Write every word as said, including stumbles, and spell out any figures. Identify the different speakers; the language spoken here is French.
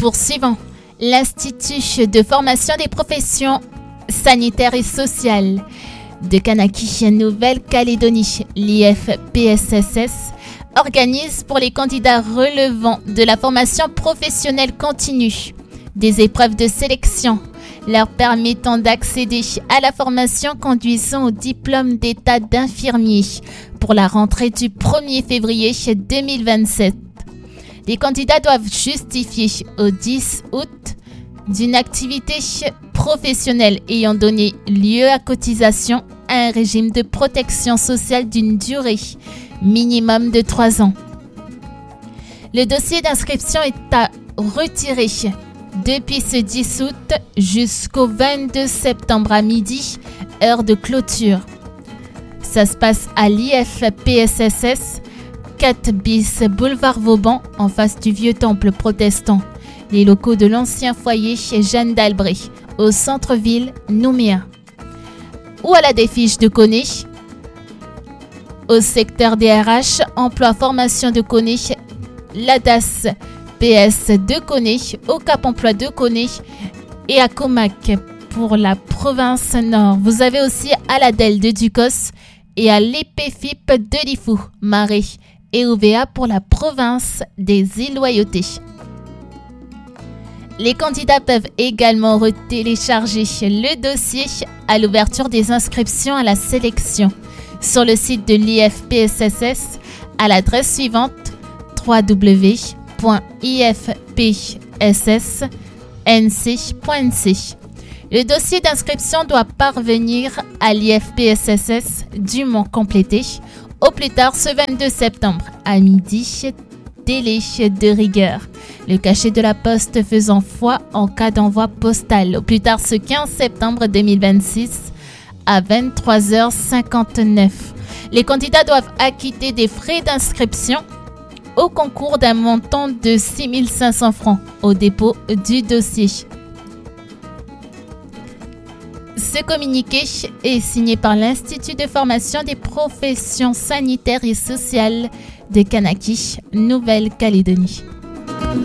Speaker 1: Poursuivons. L'Institut de formation des professions sanitaires et sociales de Kanaki, Nouvelle-Calédonie, l'I F P S S S, organise pour les candidats relevant de la formation professionnelle continue des épreuves de sélection leur permettant d'accéder à la formation conduisant au diplôme d'état d'infirmier pour la rentrée du premier février deux mille vingt-sept. Les candidats doivent justifier au dix août d'une activité professionnelle ayant donné lieu à cotisation à un régime de protection sociale d'une durée minimum de trois ans. Le dossier d'inscription est à retirer depuis ce dix août jusqu'au vingt-deux septembre à midi, heure de clôture. Ça se passe à l'I F P S S S, quatre bis boulevard Vauban, en face du vieux temple protestant. Les locaux de l'ancien foyer chez Jeanne d'Albret, au centre-ville Nouméa. Ou à la défiche de Coné, au secteur D R H, emploi formation de Coné, l'A D A S P S de Coné, au Cap Emploi de Coné et à Comac pour la province Nord. Vous avez aussi à la D E L de Ducos et à l'E P F I P de Lifou, Marais et O V A pour la province des Îles-Loyauté. Les candidats peuvent également retélécharger le dossier à l'ouverture des inscriptions à la sélection sur le site de l'I F P S S S à l'adresse suivante w w w point i f p s s n c point n c. Le dossier d'inscription doit parvenir à l'I F P S S S dûment complété au plus tard ce vingt-deux septembre à midi, délai de rigueur. Le cachet de la poste faisant foi en cas d'envoi postal au plus tard ce quinze septembre deux mille vingt-six à vingt-trois heures cinquante-neuf. Les candidats doivent acquitter des frais d'inscription au concours d'un montant de six mille cinq cents francs au dépôt du dossier. Ce communiqué est signé par l'Institut de formation des professions sanitaires et sociales de Kanaki, Nouvelle-Calédonie.